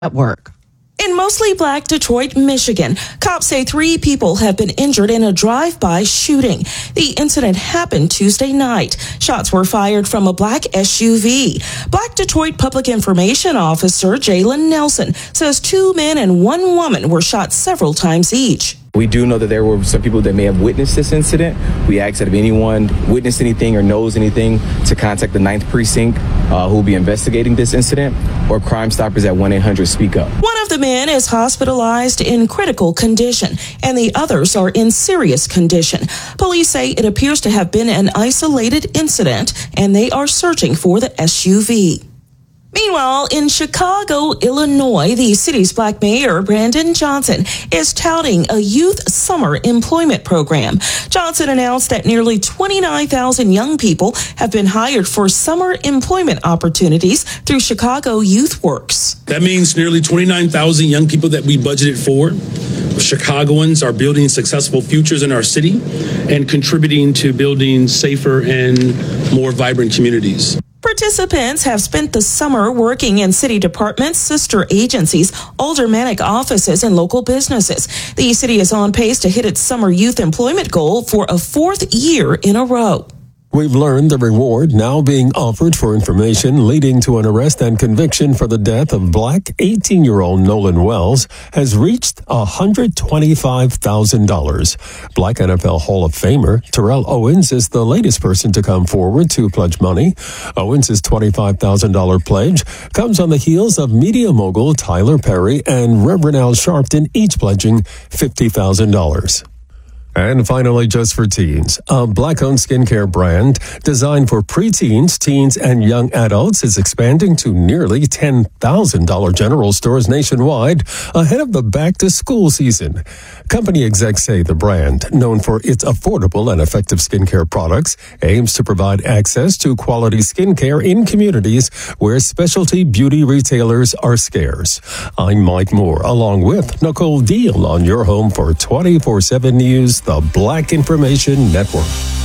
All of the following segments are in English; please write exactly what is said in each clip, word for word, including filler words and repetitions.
at work. In mostly black Detroit, Michigan, cops say three people have been injured in a drive-by shooting. The incident happened Tuesday night. Shots were fired from a black S U V. Black Detroit Public Information Officer Jalen Nelson says two men and one woman were shot several times each. We do know that there were some people that may have witnessed this incident. We ask that if anyone witnessed anything or knows anything to contact the ninth Precinct, uh, who will be investigating this incident, or Crime Stoppers at one eight hundred speak up. One of the men is hospitalized in critical condition, and the others are in serious condition. Police say it appears to have been an isolated incident, and they are searching for the S U V. Meanwhile, in Chicago, Illinois, the city's black mayor, Brandon Johnson, is touting a youth summer employment program. Johnson announced that nearly twenty-nine thousand young people have been hired for summer employment opportunities through Chicago Youth Works. That means nearly twenty-nine thousand young people that we budgeted for. Chicagoans are building successful futures in our city and contributing to building safer and more vibrant communities. Participants have spent the summer working in city departments, sister agencies, aldermanic offices, and local businesses. The city is on pace to hit its summer youth employment goal for a fourth year in a row. We've learned the reward now being offered for information leading to an arrest and conviction for the death of black eighteen-year-old Nolan Wells has reached one hundred twenty-five thousand dollars. Black N F L Hall of Famer Terrell Owens is the latest person to come forward to pledge money. Owens' twenty-five thousand dollars pledge comes on the heels of media mogul Tyler Perry and Reverend Al Sharpton each pledging fifty thousand dollars. And finally, just for teens, a black-owned skincare brand designed for preteens, teens, and young adults is expanding to nearly ten thousand dollars general stores nationwide ahead of the back-to-school season. Company execs say the brand, known for its affordable and effective skincare products, aims to provide access to quality skincare in communities where specialty beauty retailers are scarce. I'm Mike Moore, along with Nicole Deal on your home for twenty-four seven News, the Black Information Network.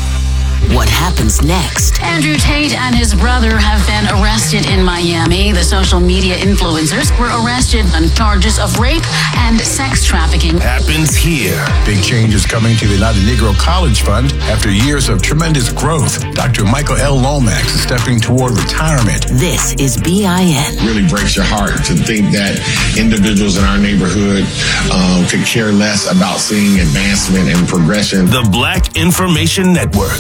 What happens next? Andrew Tate and his brother have been arrested in Miami. The social media influencers were arrested on charges of rape and sex trafficking. Happens here. Big changes coming to the United Negro College Fund after years of tremendous growth. Doctor Michael L. Lomax is stepping toward retirement. This is B I N. Really breaks your heart to think that individuals in our neighborhood um, could care less about seeing advancement and progression. The Black Information Network.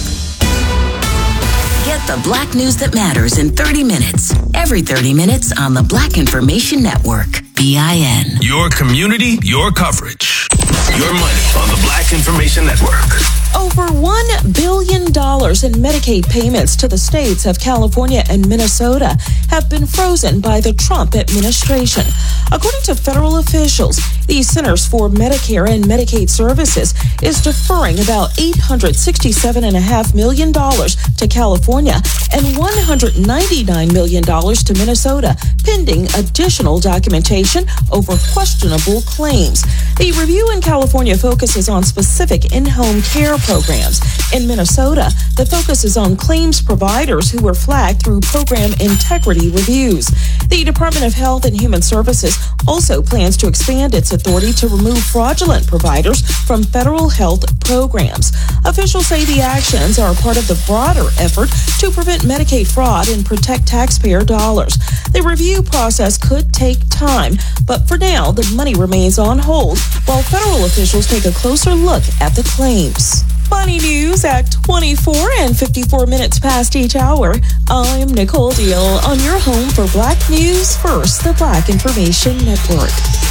Get the black news that matters in thirty minutes. Every thirty minutes on the Black Information Network. B I N. Your community, your coverage. Your money on the Black Information Network. Over one billion dollars in Medicaid payments to the states of California and Minnesota have been frozen by the Trump administration. According to federal officials, the Centers for Medicare and Medicaid Services is deferring about eight hundred sixty-seven point five million dollars to California and one hundred ninety-nine million dollars to Minnesota, pending additional documentation over questionable claims. The review in California focuses on specific in-home care programs. In Minnesota, the focus is on claims providers who were flagged through program integrity reviews. The Department of Health and Human Services also plans to expand its authority to remove fraudulent providers from federal health programs. Officials say the actions are part of the broader effort to prevent Medicaid fraud and protect taxpayer dollars. The review process could take time, but for now, the money remains on hold while federal officials take a closer look at the claims. Funny news at twenty-four and fifty-four minutes past each hour. I'm Nicole Deal on your home for Black News First, the Black Information Network.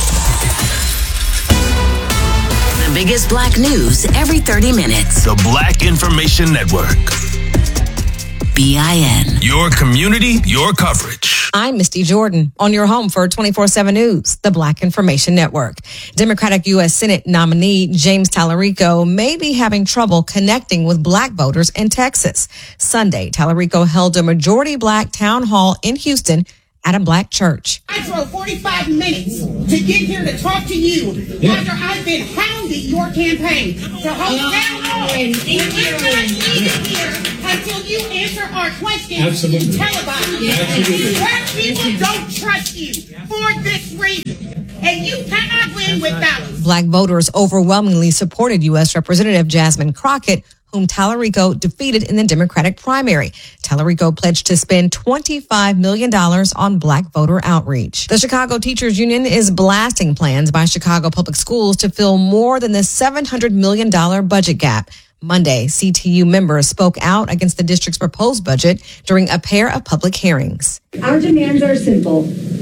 The biggest black news every thirty minutes. The Black Information Network. B I N. Your community, your coverage. I'm Misty Jordan on your home for twenty-four seven News, the Black Information Network. Democratic U S Senate nominee James Tallarico may be having trouble connecting with black voters in Texas. Sunday, Tallarico held a majority black town hall in Houston at a black church. I drove forty-five minutes to get here to talk to you yeah. after I've been hounding your campaign to hold down hall. And, and, and, and, and, and, until you answer our questions. Absolutely. Televised. Absolutely. Black people don't trust you for this reason, and you cannot win with balance. Black voters overwhelmingly supported U S Representative Jasmine Crockett, whom Tallarico defeated in the Democratic primary. Tallarico pledged to spend twenty-five million dollars on black voter outreach. The Chicago Teachers Union is blasting plans by Chicago Public Schools to fill more than the seven hundred million dollars budget gap. Monday, C T U members spoke out against the district's proposed budget during a pair of public hearings. Our demands are simple.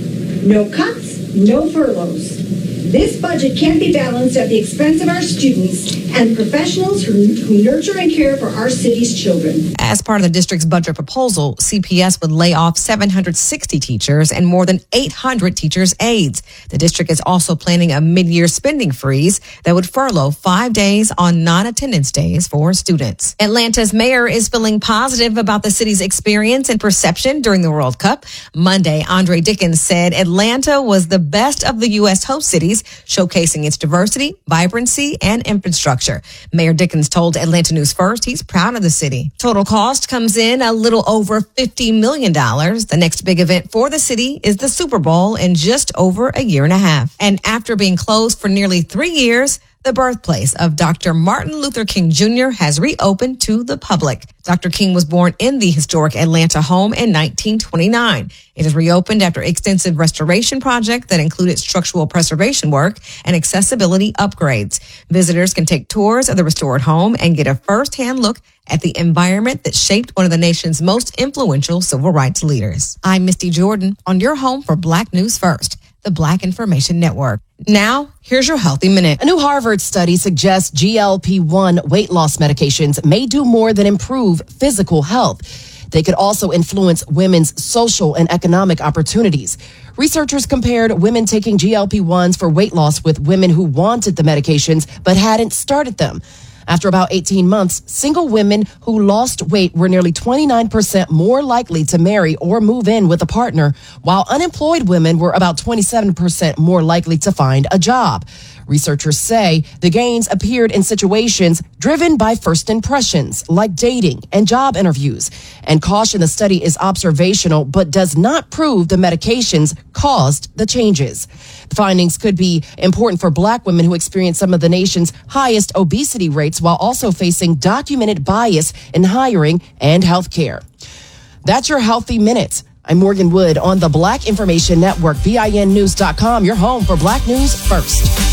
No cuts, no furloughs. This budget can't be balanced at the expense of our students and professionals who, who nurture and care for our city's children. As part of the district's budget proposal, C P S would lay off seven hundred sixty teachers and more than eight hundred teachers' aides. The district is also planning a mid-year spending freeze that would furlough five days on non-attendance days for students. Atlanta's mayor is feeling positive about the city's experience and perception during the World Cup. Monday, Andre Dickens said Atlanta was the best of the U S host cities, showcasing its diversity, vibrancy, and infrastructure. Mayor Dickens told Atlanta News First he's proud of the city. Total cost comes in a little over fifty million dollars. The next big event for the city is the Super Bowl in just over a year and a half. And after being closed for nearly three years, the birthplace of Doctor Martin Luther King Junior has reopened to the public. Doctor King was born in the historic Atlanta home in nineteen twenty-nine. It is reopened after extensive restoration project that included structural preservation work and accessibility upgrades. Visitors can take tours of the restored home and get a first-hand look at the environment that shaped one of the nation's most influential civil rights leaders. I'm Misty Jordan on your home for Black News First, the Black Information Network. Now, here's your Healthy Minute. A new Harvard study suggests G L P one weight loss medications may do more than improve physical health. They could also influence women's social and economic opportunities. Researchers compared women taking G L P ones for weight loss with women who wanted the medications but hadn't started them. After about eighteen months, single women who lost weight were nearly twenty-nine percent more likely to marry or move in with a partner, while unemployed women were about twenty-seven percent more likely to find a job. Researchers say the gains appeared in situations driven by first impressions, like dating and job interviews, and caution the study is observational but does not prove the medications caused the changes. The findings could be important for Black women who experience some of the nation's highest obesity rates while also facing documented bias in hiring and health care. That's your Healthy Minute. I'm Morgan Wood on the Black Information Network, B I N news dot com, your home for Black News First.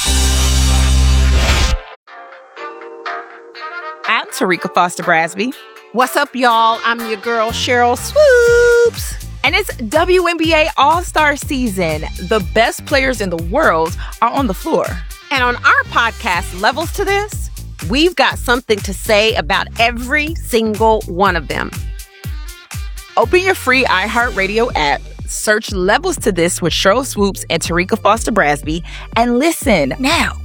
I'm Tarika Foster Brasby. What's up, y'all? I'm your girl, Cheryl Swoops. And it's W N B A All-Star Season. The best players in the world are on the floor. And on our podcast, Levels to This, we've got something to say about every single one of them. Open your free iHeartRadio app, search Levels to This with Cheryl Swoops and Tarika Foster Brasby, and listen now.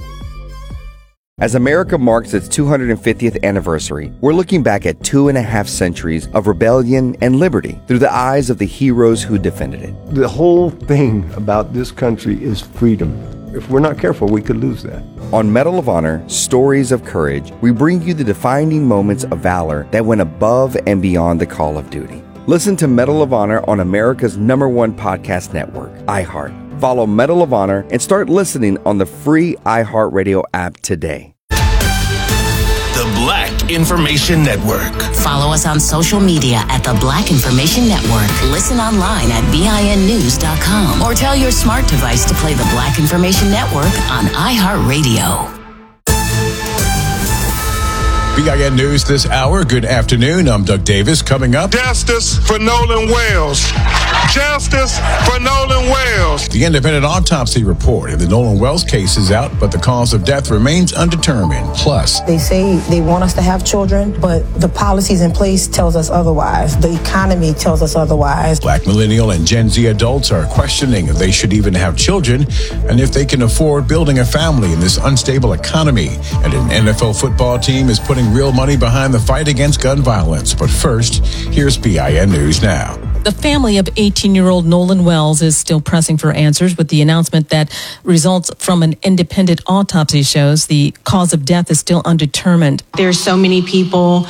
As America marks its two hundred fiftieth anniversary, we're looking back at two and a half centuries of rebellion and liberty through the eyes of the heroes who defended it. The whole thing about this country is freedom. If we're not careful, we could lose that. On Medal of Honor, Stories of Courage, we bring you the defining moments of valor that went above and beyond the call of duty. Listen to Medal of Honor on America's number one podcast network, iHeart. Follow Medal of Honor and start listening on the free iHeartRadio app today. The Black Information Network. Follow us on social media at the Black Information Network. Listen online at B I N news dot com or tell your smart device to play the Black Information Network on iHeartRadio. B I N News this hour. Good afternoon. I'm Doug Davis. Coming up, justice for Nolan Wells. Justice for Nolan Wells. The independent autopsy report of the Nolan Wells case is out, but the cause of death remains undetermined. Plus, they say they want us to have children, but the policies in place tells us otherwise. The economy tells us otherwise. Black millennial and Gen Z adults are questioning if they should even have children and if they can afford building a family in this unstable economy. And an N F L football team is putting real money behind the fight against gun violence. But first, here's B I N News Now. The family of eighteen-year-old Nolan Wells is still pressing for answers with the announcement that results from an independent autopsy shows the cause of death is still undetermined. There's so many people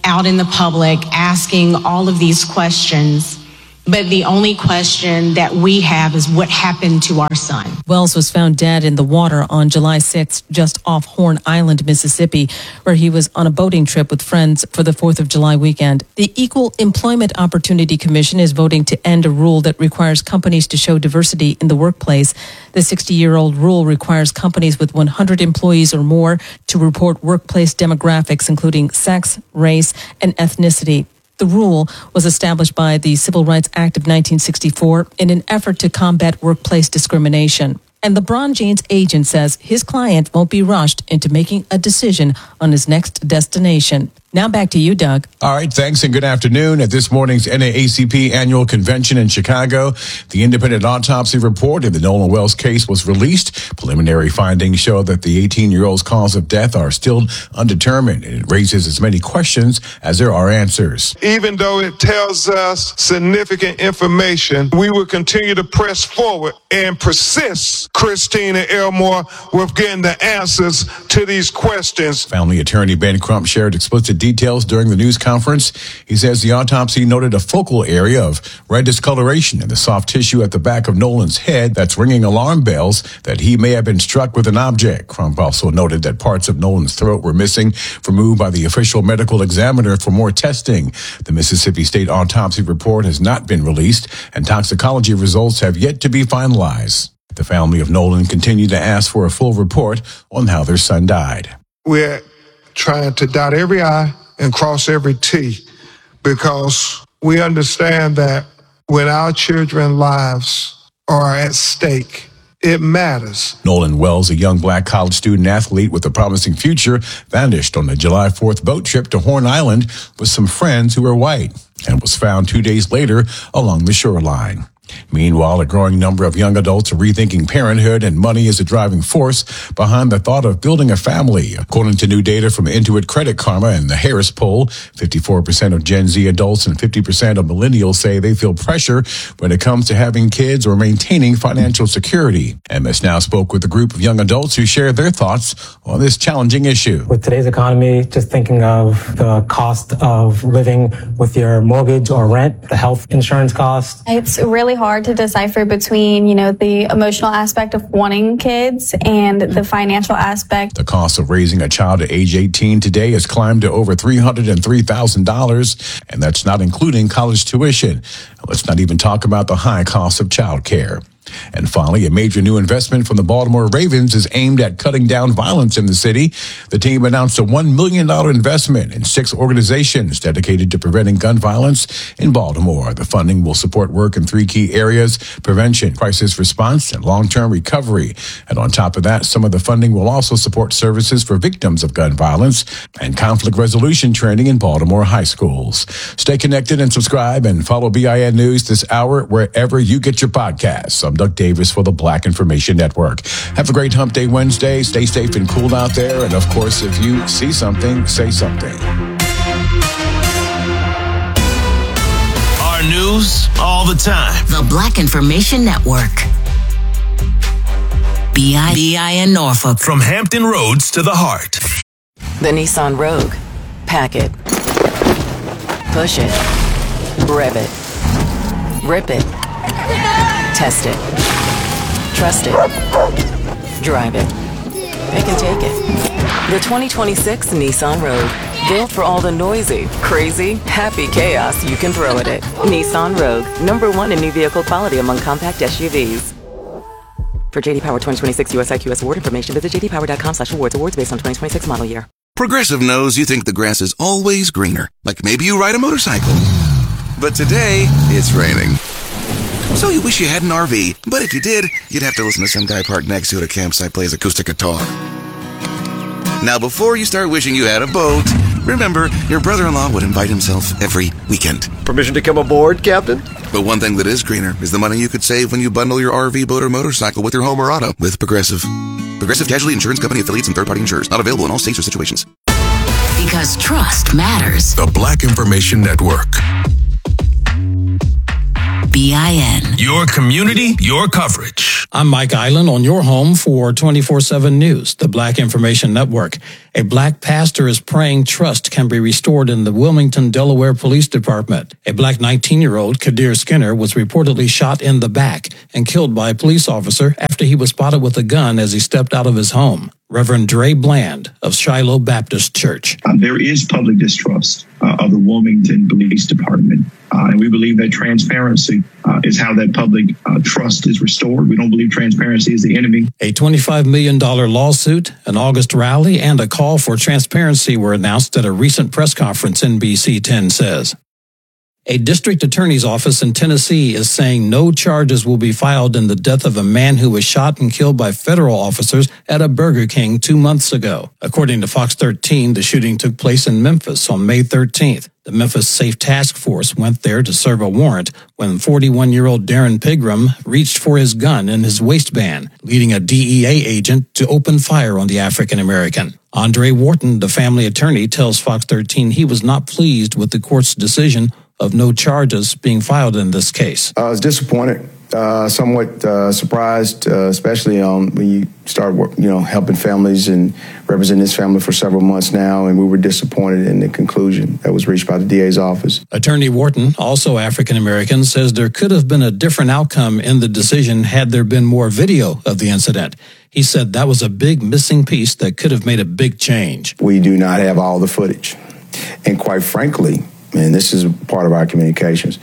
out in the public asking all of these questions. But the only question that we have is what happened to our son. Wells was found dead in the water on July sixth, just off Horn Island, Mississippi, where he was on a boating trip with friends for the fourth of July weekend. The Equal Employment Opportunity Commission is voting to end a rule that requires companies to show diversity in the workplace. The sixty-year-old rule requires companies with one hundred employees or more to report workplace demographics, including sex, race, and ethnicity. The rule was established by the Civil Rights Act of nineteen sixty-four in an effort to combat workplace discrimination. And LeBron James' agent says his client won't be rushed into making a decision on his next destination. Now back to you, Doug. All right, thanks and good afternoon. At this morning's N double A C P annual convention in Chicago, the independent autopsy report in the Nolan Wells case was released. Preliminary findings show that the eighteen-year-old's cause of death are still undetermined, and it raises as many questions as there are answers. Even though it tells us significant information, we will continue to press forward and persist, Christina Elmore, with getting the answers to these questions. Family attorney Ben Crump shared explicit details during the news conference. He says the autopsy noted a focal area of red discoloration in the soft tissue at the back of Nolan's head that's ringing alarm bells that he may have been struck with an object. Crump also noted that parts of Nolan's throat were missing, removed by the official medical examiner for more testing. The Mississippi State autopsy report has not been released, and toxicology results have yet to be finalized. The family of Nolan continued to ask for a full report on how their son died. We're trying to dot every I and cross every T, because we understand that when our children's lives are at stake, it matters. Nolan Wells, a young black college student athlete with a promising future, vanished on the July fourth boat trip to Horn Island with some friends who were white and was found two days later along the shoreline. Meanwhile, a growing number of young adults are rethinking parenthood, and money is a driving force behind the thought of building a family. According to new data from Intuit Credit Karma and the Harris Poll, fifty-four percent of Gen Z adults and fifty percent of millennials say they feel pressure when it comes to having kids or maintaining financial security. M S Now spoke with a group of young adults who shared their thoughts on this challenging issue. With today's economy, just thinking of the cost of living with your mortgage or rent, the health insurance cost. It's really hard to decipher between, you know, the emotional aspect of wanting kids and the financial aspect. The cost of raising a child at age eighteen today has climbed to over three hundred three thousand dollars, and that's not including college tuition. Let's not even talk about the high cost of child care. And finally, a major new investment from the Baltimore Ravens is aimed at cutting down violence in the city. The team announced a one million dollars investment in six organizations dedicated to preventing gun violence in Baltimore. The funding will support work in three key areas: prevention, crisis response, and long-term recovery. And on top of that, some of the funding will also support services for victims of gun violence and conflict resolution training in Baltimore high schools. Stay connected and subscribe and follow B I N News this hour wherever you get your podcasts. I'm Doug Davis for the Black Information Network. Have a great Hump Day Wednesday. Stay safe and cool out there. And of course, if you see something, say something. Our news all the time. The Black Information Network. B I N Norfolk. From Hampton Roads to the heart. The Nissan Rogue. Pack it. Push it. Rev it. Rip it. Test it. Trust it. Drive it. It can take it. The twenty twenty-six Nissan Rogue. Built for all the noisy, crazy, happy chaos you can throw at it. Nissan Rogue. Number one in new vehicle quality among compact S U Vs. For J D Power twenty twenty-six U S I Q S award information, visit j d power dot com slash awards. Awards based on twenty twenty-six model year. Progressive knows you think the grass is always greener. Like maybe you ride a motorcycle. But today, it's raining. So you wish you had an R V, but if you did, you'd have to listen to some guy parked next to it at a campsite plays acoustic guitar. Now, before you start wishing you had a boat, remember, your brother-in-law would invite himself every weekend. Permission to come aboard, Captain? But one thing that is greener is the money you could save when you bundle your R V, boat, or motorcycle with your home or auto with Progressive. Progressive Casualty Insurance Company affiliates and third-party insurers. Not available in all states or situations. Because trust matters. The Black Information Network. B I N. Your community, your coverage. I'm Mike Island on your home for twenty-four seven News, the Black Information Network. A black pastor is praying trust can be restored in the Wilmington, Delaware Police Department. A black nineteen-year-old, Kadir Skinner, was reportedly shot in the back and killed by a police officer after he was spotted with a gun as he stepped out of his home. Reverend Dre Bland of Shiloh Baptist Church. Uh, there is public distrust uh, of the Wilmington Police Department. Uh, and we believe that transparency uh, is how that public uh, trust is restored. We don't believe transparency is the enemy. A twenty-five million dollars lawsuit, an August rally, and a call for transparency were announced at a recent press conference, N B C ten says. A district attorney's office in Tennessee is saying no charges will be filed in the death of a man who was shot and killed by federal officers at a Burger King two months ago. According to Fox thirteen, the shooting took place in Memphis on May thirteenth. The Memphis Safe Task Force went there to serve a warrant when forty-one-year-old Darren Pigram reached for his gun in his waistband, leading a D E A agent to open fire on the African-American. Andre Wharton, the family attorney, tells Fox thirteen he was not pleased with the court's decision of no charges being filed in this case. I was disappointed, uh, somewhat uh, surprised, uh, especially um, when you start, you know, helping families and representing this family for several months now, and we were disappointed in the conclusion that was reached by the D A's office. Attorney Wharton, also African-American, says there could have been a different outcome in the decision had there been more video of the incident. He said that was a big missing piece that could have made a big change. We do not have all the footage, and quite frankly, and this is part of our communications,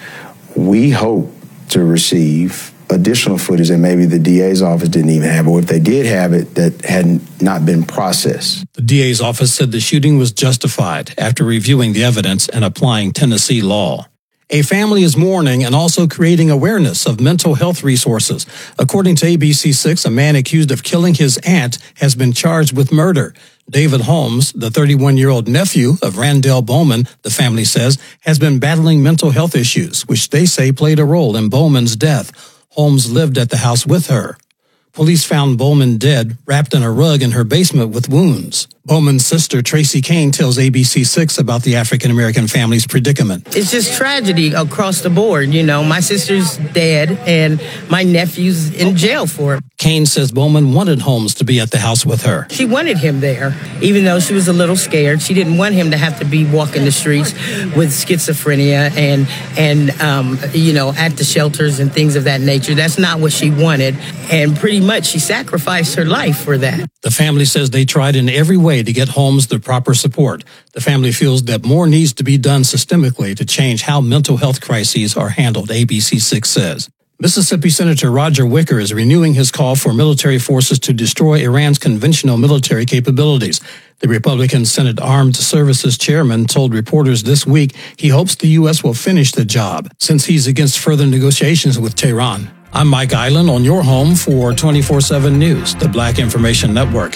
we hope to receive additional footage that maybe the D A's office didn't even have, or if they did have it, that hadn't not been processed. The D A's office said the shooting was justified after reviewing the evidence and applying Tennessee law. A family is mourning and also creating awareness of mental health resources. According to A B C six, a man accused of killing his aunt has been charged with murder. David Holmes, the thirty-one-year-old nephew of Randall Bowman, the family says, has been battling mental health issues, which they say played a role in Bowman's death. Holmes lived at the house with her. Police found Bowman dead, wrapped in a rug in her basement with wounds. Bowman's sister, Tracy Kane, tells A B C six about the African-American family's predicament. It's just tragedy across the board. You know, my sister's dead and my nephew's in jail for it. Kane says Bowman wanted Holmes to be at the house with her. She wanted him there, even though she was a little scared. She didn't want him to have to be walking the streets with schizophrenia and, and um, you know, at the shelters and things of that nature. That's not what she wanted. And pretty much she sacrificed her life for that. The family says they tried in every way to get Holmes the proper support. The family feels that more needs to be done systemically to change how mental health crises are handled, A B C six says. Mississippi Senator Roger Wicker is renewing his call for military forces to destroy Iran's conventional military capabilities. The Republican Senate Armed Services Chairman told reporters this week he hopes the U S will finish the job since he's against further negotiations with Tehran. I'm Mike Island on your home for twenty-four seven News, the Black Information Network.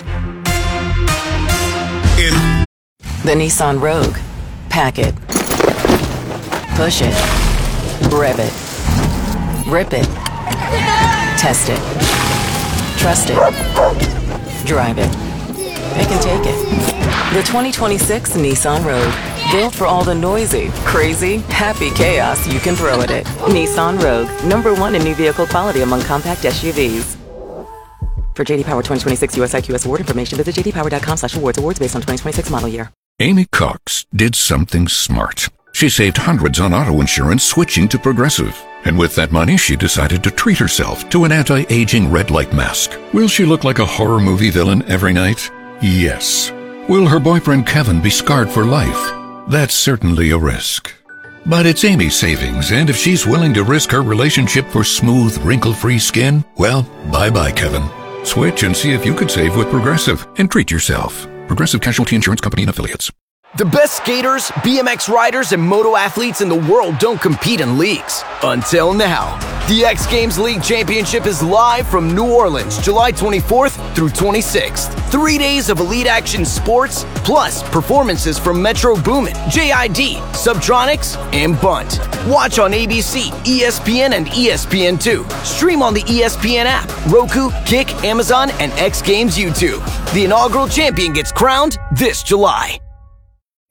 In the Nissan Rogue. Pack it. Push it. Rev it. Rip it. Test it. Trust it. Drive it. Pick and take it. The twenty twenty-six Nissan Rogue. Built for all the noisy, crazy, happy chaos you can throw at it. Nissan Rogue. Number one in new vehicle quality among compact S U Vs. For J D Power twenty twenty-six U S I Q S award information, visit j d power dot com slash awards. Awards based on twenty twenty-six model year. Amy Cox did something smart. She saved hundreds on auto insurance switching to Progressive. And with that money, she decided to treat herself to an anti-aging red light mask. Will she look like a horror movie villain every night? Yes. Will her boyfriend Kevin be scarred for life? That's certainly a risk. But it's Amy's savings, and if she's willing to risk her relationship for smooth, wrinkle-free skin, well, bye-bye, Kevin. Switch and see if you could save with Progressive and treat yourself. Progressive Casualty Insurance Company and Affiliates. The best skaters, B M X riders, and moto athletes in the world don't compete in leagues. Until now. The X Games League Championship is live from New Orleans, July twenty-fourth through twenty-sixth. Three days of elite action sports, plus performances from Metro Boomin, J I D, Subtronics, and Bunt. Watch on A B C, E S P N, and E S P N two. Stream on the E S P N app, Roku, Kick, Amazon, and X Games YouTube. The inaugural champion gets crowned this July.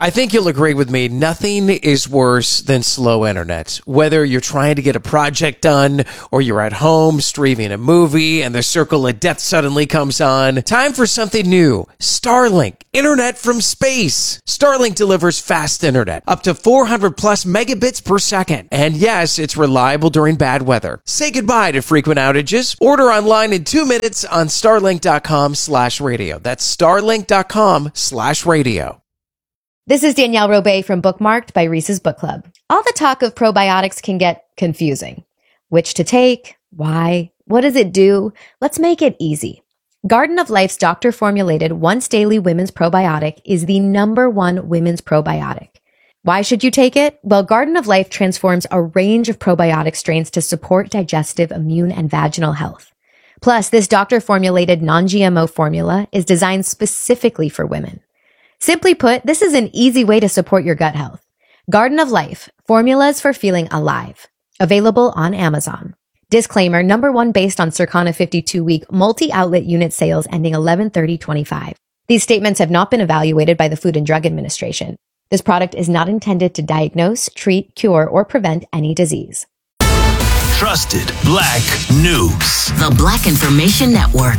I think you'll agree with me. Nothing is worse than slow internet. Whether you're trying to get a project done or you're at home streaming a movie and the circle of death suddenly comes on. Time for something new. Starlink. Internet from space. Starlink delivers fast internet. Up to four hundred plus megabits per second. And yes, it's reliable during bad weather. Say goodbye to frequent outages. Order online in two minutes on starlink.com slash radio. That's starlink.com slash radio. This is Danielle Robay from Bookmarked by Reese's Book Club. All the talk of probiotics can get confusing. Which to take? Why? What does it do? Let's make it easy. Garden of Life's doctor-formulated once daily women's probiotic is the number one women's probiotic. Why should you take it? Well, Garden of Life transforms a range of probiotic strains to support digestive, immune, and vaginal health. Plus, this doctor-formulated non-G M O formula is designed specifically for women. Simply put, this is an easy way to support your gut health. Garden of Life, formulas for feeling alive. Available on Amazon. Disclaimer, number one based on Circana fifty-two week multi-outlet unit sales ending eleven thirty twenty-five. These statements have not been evaluated by the Food and Drug Administration. This product is not intended to diagnose, treat, cure, or prevent any disease. Trusted Black News. The Black Information Network.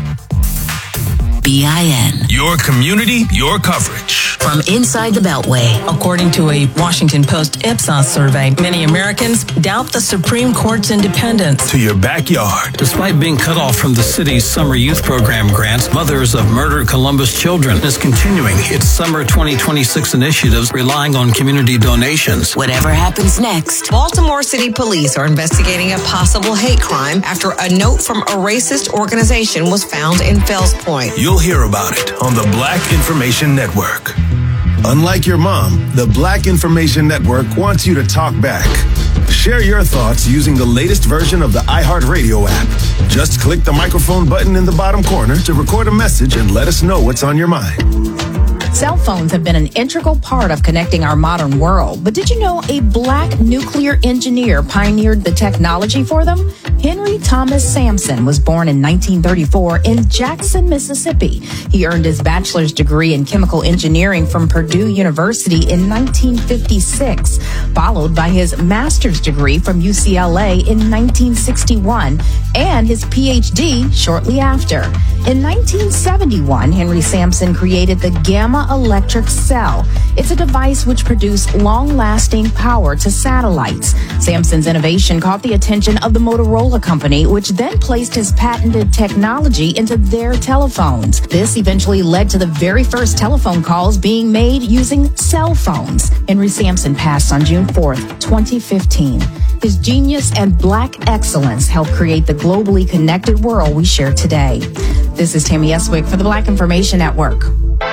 B I N. Your community, your coverage. From inside the Beltway. According to a Washington Post Ipsos survey, many Americans doubt the Supreme Court's independence. To your backyard. Despite being cut off from the city's summer youth program grants, Mothers of Murdered Columbus Children is continuing its summer twenty twenty-six initiatives relying on community donations. Whatever happens next. Baltimore City Police are investigating a possible hate crime after a note from a racist organization was found in Fells Point. You'll hear about it on the Black Information Network. Unlike your mom, the Black Information Network wants you to talk back. Share your thoughts using the latest version of the iHeartRadio app. Just click the microphone button in the bottom corner to record a message and let us know what's on your mind. Cell phones have been an integral part of connecting our modern world. But did you know a black nuclear engineer pioneered the technology for them? Henry Thomas Sampson was born in nineteen thirty-four in Jackson, Mississippi. He earned his bachelor's degree in chemical engineering from Purdue University in nineteen fifty-six, followed by his master's degree from U C L A in nineteen sixty-one and his P H D shortly after. In nineteen seventy-one, Henry Sampson created the Gamma Electric Cell. It's a device which produced long-lasting power to satellites. Sampson's innovation caught the attention of the Motorola Company, which then placed his patented technology into their telephones. This eventually led to the very first telephone calls being made using cell phones. Henry Sampson passed on June fourth, twenty fifteen. His genius and black excellence helped create the globally connected world we share today. This is Tammy Eswick for the Black Information Network.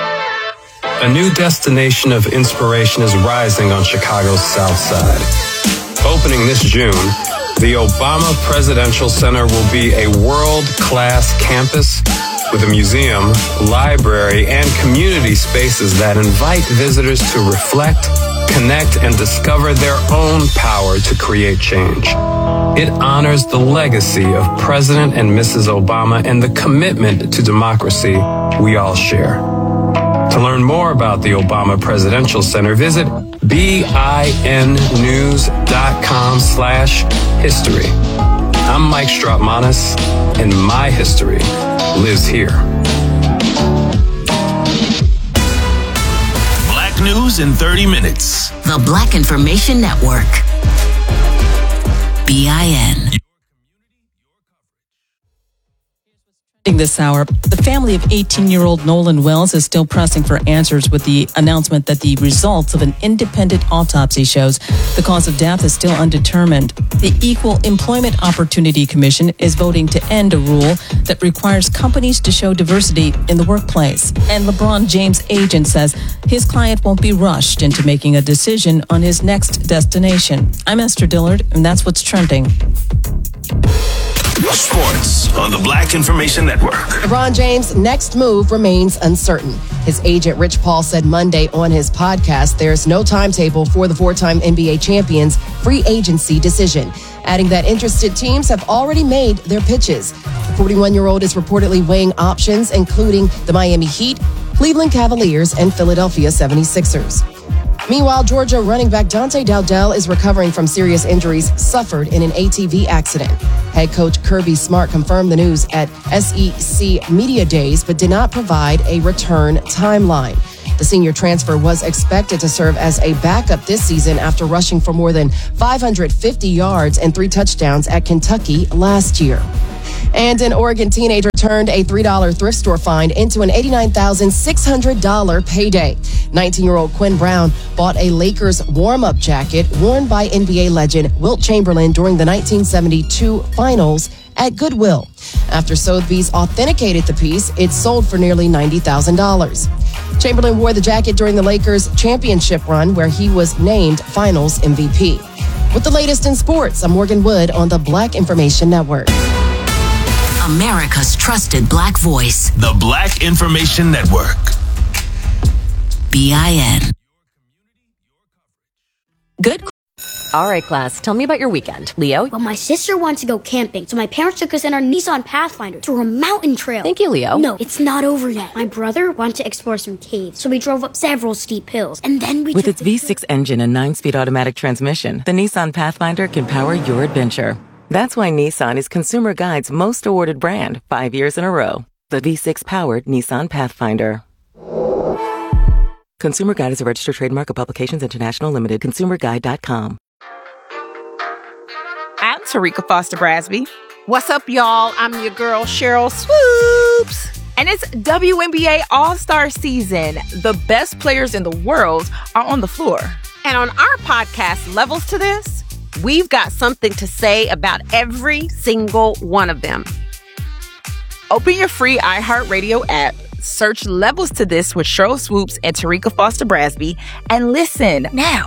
A new destination of inspiration is rising on Chicago's South Side. Opening this June, the Obama Presidential Center will be a world-class campus with a museum, library, and community spaces that invite visitors to reflect, connect, and discover their own power to create change. It honors the legacy of President and Missus Obama and the commitment to democracy we all share. To learn more about the Obama Presidential Center, visit B I N news dot com slash history. I'm Mike Strautmanis, and my history lives here. Black News in thirty minutes. The Black Information Network. B I N. This hour, the family of eighteen-year-old Nolan Wells is still pressing for answers with the announcement that the results of an independent autopsy shows the cause of death is still undetermined. The Equal Employment Opportunity Commission is voting to end a rule that requires companies to show diversity in the workplace. And LeBron James' agent says his client won't be rushed into making a decision on his next destination. I'm Esther Dillard, and that's what's trending. Sports on the Black Information Network. LeBron James' next move remains uncertain. His agent Rich Paul said Monday on his podcast there's no timetable for the four-time N B A champion's free agency decision, adding that interested teams have already made their pitches. The forty-one-year-old is reportedly weighing options, including the Miami Heat, Cleveland Cavaliers, and Philadelphia seventy-sixers. Meanwhile, Georgia running back Dante Dowdell is recovering from serious injuries suffered in an A T V accident. Head coach Kirby Smart confirmed the news at S E C Media Days, but did not provide a return timeline. The senior transfer was expected to serve as a backup this season after rushing for more than five hundred fifty yards and three touchdowns at Kentucky last year. And an Oregon teenager turned a three dollar thrift store find into an eighty-nine thousand six hundred dollars payday. nineteen-year-old Quinn Brown bought a Lakers warm-up jacket worn by N B A legend Wilt Chamberlain during the nineteen seventy-two finals at Goodwill. After Sotheby's authenticated the piece, it sold for nearly ninety thousand dollars. Chamberlain wore the jacket during the Lakers championship run, where he was named Finals M V P. With the latest in sports, I'm Morgan Wood on the Black Information Network. America's trusted Black voice. The Black Information Network. B I N. Good. All right, class, tell me about your weekend. Leo? Well, my sister wants to go camping, so my parents took us in our Nissan Pathfinder through a mountain trail. Thank you, Leo. No, it's not over yet. My brother wanted to explore some caves, so we drove up several steep hills, and then we With took its V six engine and nine-speed automatic transmission, the Nissan Pathfinder can power your adventure. That's why Nissan is Consumer Guide's most awarded brand five years in a row. The V six-powered Nissan Pathfinder. Consumer Guide is a registered trademark of Publications International Limited. consumer guide dot com. I'm Tarika Foster Brasby. What's up, y'all? I'm your girl, Cheryl Swoops. And it's W N B A All-Star Season. The best players in the world are on the floor. And on our podcast, Levels to This, we've got something to say about every single one of them. Open your free iHeartRadio app, search Levels to This with Cheryl Swoops and Tarika Foster Brasby, and listen now.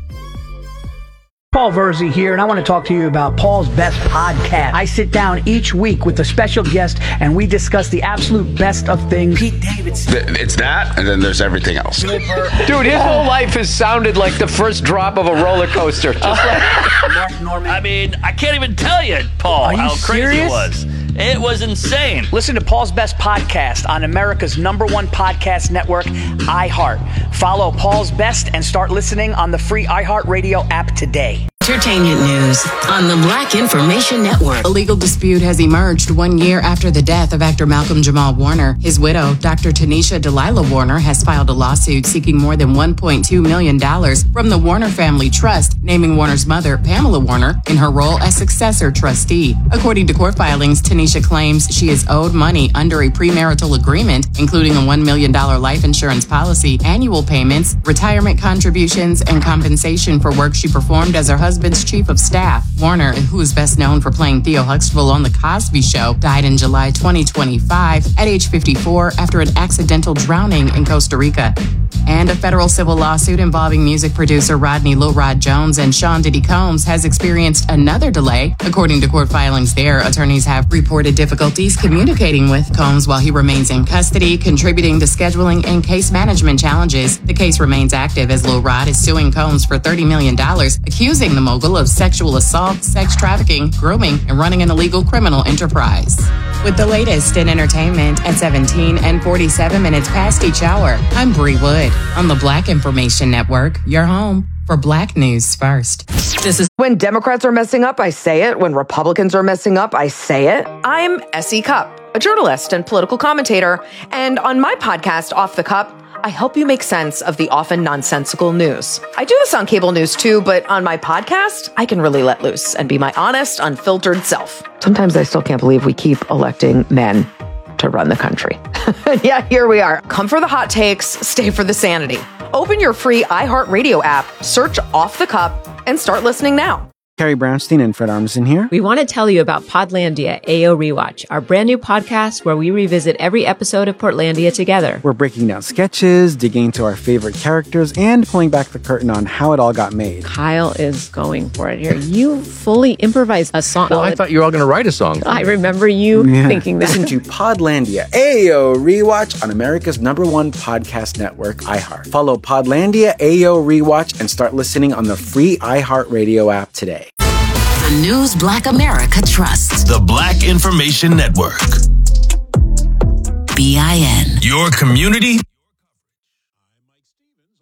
Paul Verzi here, and I want to talk to you about Paul's Best Podcast. I sit down each week with a special guest, and we discuss the absolute best of things. Pete Davidson. It's that, and then there's everything else. Dude, his whole life has sounded like the first drop of a roller coaster. Just like Mark Norman. I mean, I can't even tell you, Paul, Are you how crazy serious? it was. It was insane. Listen to Paul's Best Podcast on America's number one podcast network, iHeart. Follow Paul's Best and start listening on the free iHeartRadio app today. Entertainment news on the Black Information Network. A legal dispute has emerged one year after the death of actor Malcolm Jamal Warner. His widow, Doctor Tanisha Delilah Warner, has filed a lawsuit seeking more than one point two million dollars from the Warner Family Trust, naming Warner's mother, Pamela Warner, in her role as successor trustee. According to court filings, Tanisha claims she is owed money under a premarital agreement, including a one million dollars life insurance policy, annual payments, retirement contributions, and compensation for work she performed as her husband. husband's chief of staff. Warner, who is best known for playing Theo Huxtable on The Cosby Show, died in July twenty twenty-five at age fifty-four after an accidental drowning in Costa Rica. And a federal civil lawsuit involving music producer Rodney Lil Rod Jones and Sean Diddy Combs has experienced another delay. According to court filings there, attorneys have reported difficulties communicating with Combs while he remains in custody, contributing to scheduling and case management challenges. The case remains active as Lil Rod is suing Combs for thirty million dollars, accusing the mogul of sexual assault, sex trafficking, grooming, and running an illegal criminal enterprise. With the latest in entertainment at seventeen and forty-seven minutes past each hour, I'm Bree Wood on the Black Information Network, your home for Black News First. This is when Democrats are messing up, I say it. When Republicans are messing up, I say it. I'm Essie Cupp, a journalist and political commentator. And on my podcast, Off the Cup, I help you make sense of the often nonsensical news. I do this on cable news too, but on my podcast, I can really let loose and be my honest, unfiltered self. Sometimes I still can't believe we keep electing men to run the country. Yeah, here we are. Come for the hot takes, stay for the sanity. Open your free iHeartRadio app, search Off the Cup, and start listening now. Carrie Brownstein and Fred Armisen here. We want to tell you about Podlandia A O Rewatch, our brand new podcast where we revisit every episode of Portlandia together. We're breaking down sketches, digging into our favorite characters, and pulling back the curtain on how it all got made. Kyle is going for it here. You fully improvised a song. Well, I thought you were all going to write a song. I remember you yeah. thinking that. Listen to Podlandia A O Rewatch on America's number one podcast network, iHeart. Follow Podlandia A O Rewatch and start listening on the free iHeartRadio app today. The news Black America trusts. The Black Information Network. B I N. Your community,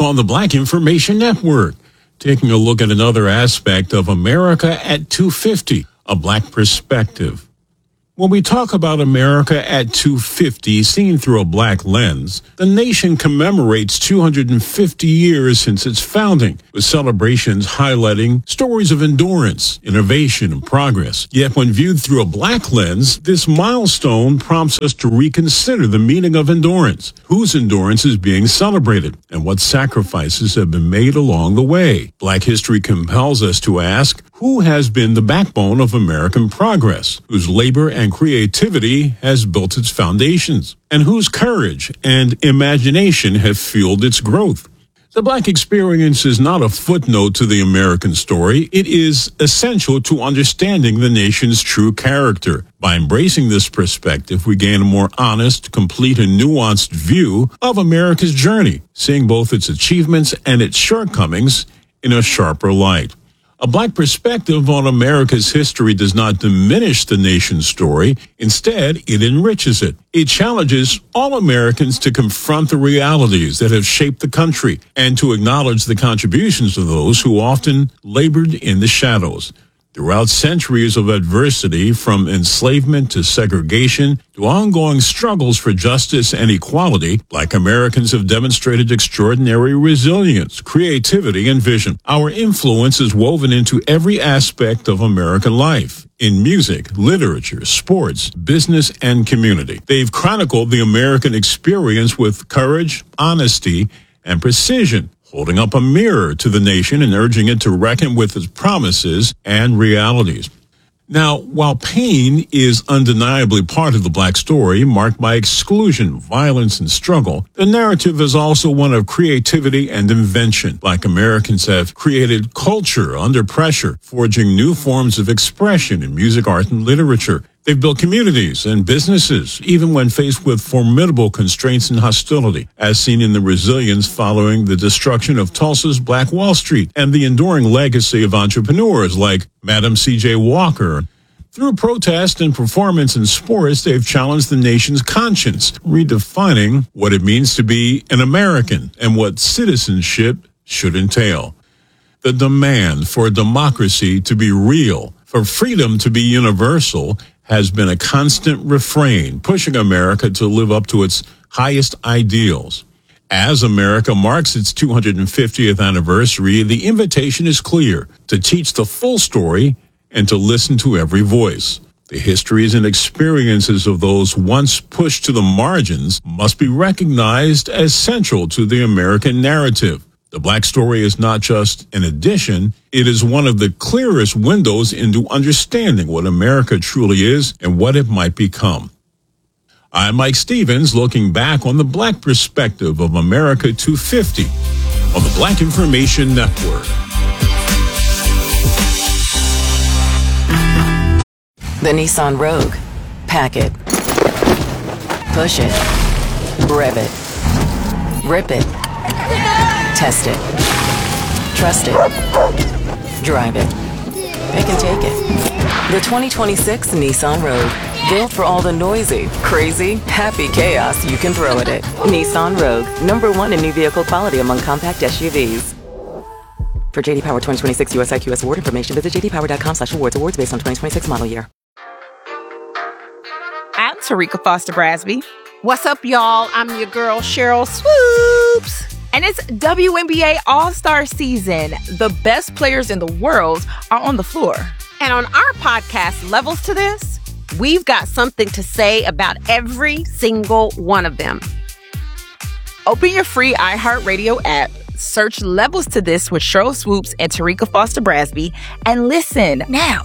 on the Black Information Network, taking a look at another aspect of America at two fifty, a Black perspective. When we talk about America at two fifty, seen through a Black lens, the nation commemorates two hundred fifty years since its founding, with celebrations highlighting stories of endurance, innovation, and progress. Yet when viewed through a Black lens, this milestone prompts us to reconsider the meaning of endurance, whose endurance is being celebrated, and what sacrifices have been made along the way. Black history compels us to ask, who has been the backbone of American progress, whose labor and creativity has built its foundations, and whose courage and imagination have fueled its growth? The Black experience is not a footnote to the American story. It is essential to understanding the nation's true character. By embracing this perspective, we gain a more honest, complete, and nuanced view of America's journey, seeing both its achievements and its shortcomings in a sharper light. A Black perspective on America's history does not diminish the nation's story. Instead, it enriches it. It challenges all Americans to confront the realities that have shaped the country and to acknowledge the contributions of those who often labored in the shadows. Throughout centuries of adversity, from enslavement to segregation to ongoing struggles for justice and equality, Black Americans have demonstrated extraordinary resilience, creativity, and vision. Our influence is woven into every aspect of American life, in music, literature, sports, business, and community. They've chronicled the American experience with courage, honesty, and precision, holding up a mirror to the nation and urging it to reckon with its promises and realities. Now, while pain is undeniably part of the Black story, marked by exclusion, violence, and struggle, the narrative is also one of creativity and invention. Black Americans have created culture under pressure, forging new forms of expression in music, art, and literature. They've built communities and businesses, even when faced with formidable constraints and hostility, as seen in the resilience following the destruction of Tulsa's Black Wall Street and the enduring legacy of entrepreneurs like Madam C J Walker. Through protest and performance in sports, they've challenged the nation's conscience, redefining what it means to be an American and what citizenship should entail. The demand for democracy to be real, for freedom to be universal, has been a constant refrain, pushing America to live up to its highest ideals. As America marks its two hundred fiftieth anniversary, the invitation is clear: to teach the full story and to listen to every voice. The histories and experiences of those once pushed to the margins must be recognized as central to the American narrative. The Black story is not just an addition, it is one of the clearest windows into understanding what America truly is and what it might become. I'm Mike Stevens, looking back on the Black perspective of America two fifty on the Black Information Network. The Nissan Rogue. Pack it. Push it. Rev it. Rip it. Test it. Trust it. Drive it. Pick and take it. The twenty twenty-six Nissan Rogue. Built for all the noisy, crazy, happy chaos you can throw at it. Nissan Rogue. Number one in new vehicle quality among compact S U Vs. For J D Power twenty twenty-six U S I Q S award information, visit j d power dot com slash awards. Awards based on twenty twenty-six model year. I'm Tarika Foster Brasby. What's up, y'all? I'm your girl, Cheryl Swoops. And it's W N B A All-Star season. The best players in the world are on the floor. And on our podcast, Levels to This, we've got something to say about every single one of them. Open your free iHeartRadio app, search Levels to This with Cheryl Swoops and Tarika Foster Brasby, and listen now.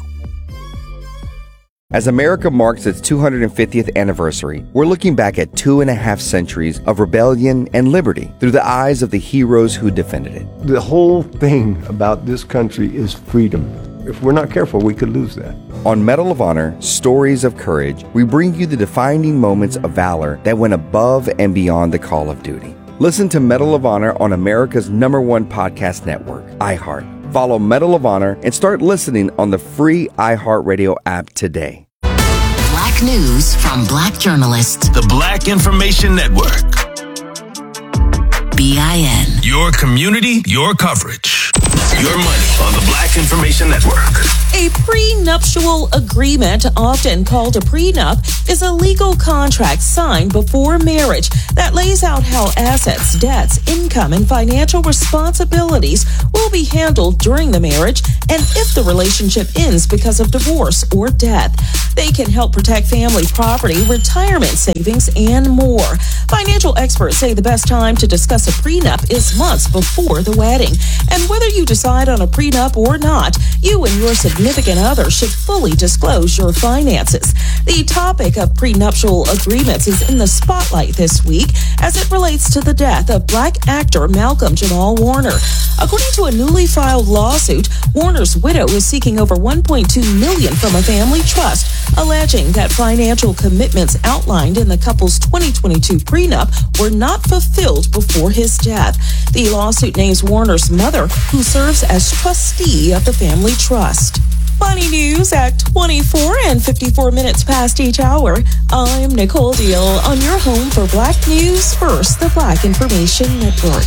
As America marks its two hundred fiftieth anniversary, we're looking back at two and a half centuries of rebellion and liberty through the eyes of the heroes who defended it. The whole thing about this country is freedom. If we're not careful, we could lose that. On Medal of Honor, Stories of Courage, we bring you the defining moments of valor that went above and beyond the call of duty. Listen to Medal of Honor on America's number one podcast network, iHeart. Follow Medal of Honor and start listening on the free iHeartRadio app today. Black news from Black journalists. The Black Information Network. B I N. Your community, your coverage. Your money on the Black Information Network. A prenuptial agreement, often called a prenup, is a legal contract signed before marriage that lays out how assets, debts, income, and financial responsibilities will be handled during the marriage and if the relationship ends because of divorce or death. They can help protect family property, retirement savings, and more. Financial experts say the best time to discuss a prenup is months before the wedding. And whether you decide on a prenup or not, you and your significant other should fully disclose your finances. The topic of prenuptial agreements is in the spotlight this week as it relates to the death of Black actor Malcolm Jamal Warner. According to a newly filed lawsuit, Warner's widow is seeking over one point two million dollars from a family trust, alleging that financial commitments outlined in the couple's twenty twenty-two prenup were not fulfilled before his death. The lawsuit names Warner's mother, who serves as trustee of the family trust. Funny news at twenty-four and fifty-four minutes past each hour. I'm Nicole Deal on your home for Black News First, the Black Information Network.